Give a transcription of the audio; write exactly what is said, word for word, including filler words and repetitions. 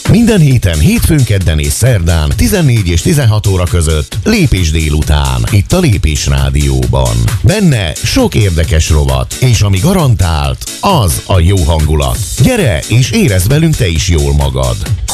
Minden héten, hétfőn, kedden és szerdán tizennégy és tizenhat óra között Lépés délután, itt a Lépés Rádióban. Benne sok érdekes rovat, és ami garantált, az a jó hangulat. Gyere és érezd velünk te is jól magad.